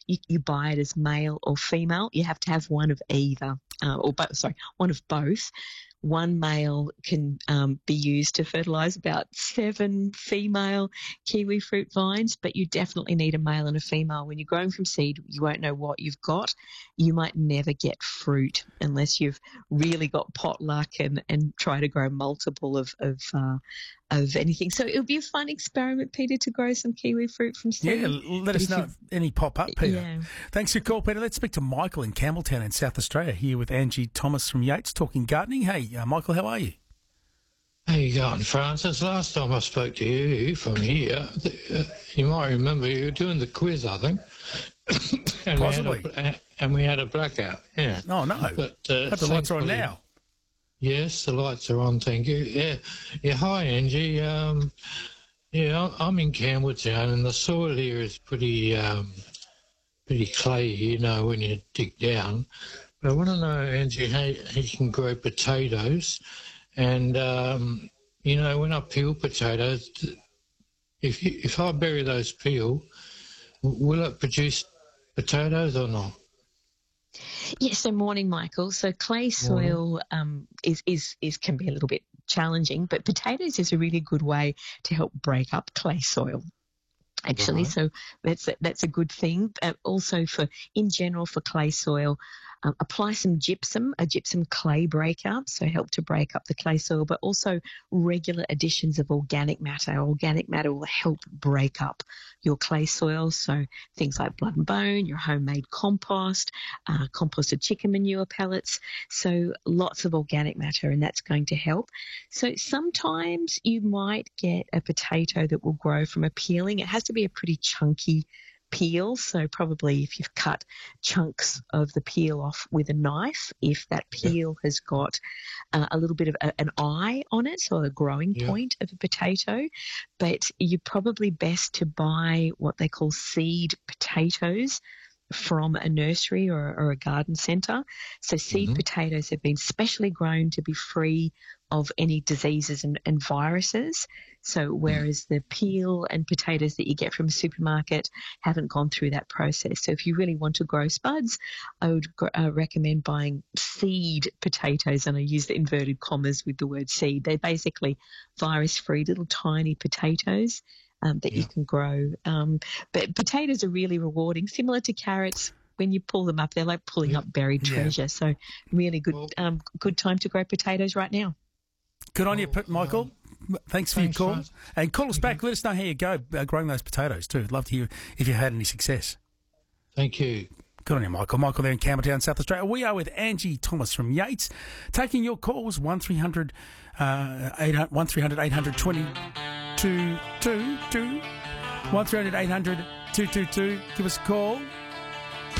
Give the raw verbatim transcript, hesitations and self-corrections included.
you, you buy it as male or female. You have to have one of either, uh, or both, sorry, one of both. One male can um, be used to fertilise about seven female kiwi fruit vines, but you definitely need a male and a female. When you're growing from seed, you won't know what you've got. You might never get fruit unless you've really got pot luck and, and try to grow multiple of of, uh, of anything. So it'll be a fun experiment, Peter, to grow some kiwi fruit from seed. Yeah, let us know if any pop up, Peter. Yeah. Thanks for your call, Peter. Let's speak to Michael in Campbelltown in South Australia, here with Angie Thomas from Yates, talking gardening. Hey, uh, Michael, how are you? How you going, Francis? Last time I spoke to you from here, uh, you might remember you were doing the quiz, I think. and Possibly. We had a, and we had a blackout, yeah. Oh, no. But, uh, But the lights are on thankfully- now. Yes, the lights are on, thank you. Yeah, yeah. Hi, Angie. Um, yeah, I'm in Campbelltown, and the soil here is pretty, um, pretty clay, you know, when you dig down. But I want to know, Angie, how, how you can grow potatoes, and um, you know, when I peel potatoes, if you, if I bury those peel, will it produce potatoes or not? Yes, so morning, Michael. So clay soil um, is, is, is can be a little bit challenging, but potatoes is a really good way to help break up clay soil. Actually, Right. so that's a, that's a good thing. Uh, also, for in general for clay soil, um, apply some gypsum, a gypsum clay breaker, so help to break up the clay soil. But also regular additions of organic matter. Organic matter will help break up your clay soil. So things like blood and bone, your homemade compost, uh, composted chicken manure pellets. So lots of organic matter, and that's going to help. So sometimes you might get a potato that will grow from a peeling. It has to be a pretty chunky peel, so probably if you've cut chunks of the peel off with a knife, if that peel has got uh, a little bit of a, an eye on it, so a growing Yeah. point of a potato, but you're probably best to buy what they call seed potatoes from a nursery or, or a garden centre. So seed Mhm. potatoes have been specially grown to be free of any diseases and, and viruses. So whereas the peel and potatoes that you get from a supermarket haven't gone through that process. So if you really want to grow spuds, I would gr- uh, recommend buying seed potatoes, and I use the inverted commas with the word seed. They're basically virus-free little tiny potatoes um, that you Yeah. can grow. Um, but potatoes are really rewarding, similar to carrots. When you pull them up, they're like pulling Yeah. up buried Yeah. treasure. So really good, Well- um, good time to grow potatoes right now. Good on you, Well, P- Michael. Thanks for thanks, your call. Francis. And call us back. Let us know how you go uh, growing those potatoes too. I'd love to hear if you had any success. Thank you. Good on you, Michael. Michael there in Campbelltown, South Australia. We are with Angie Thomas from Yates, taking your calls, one three hundred, uh, eight hundred, one three hundred, eight hundred, twenty-two, two, two, one three hundred, eight hundred, two two two. Give us a call.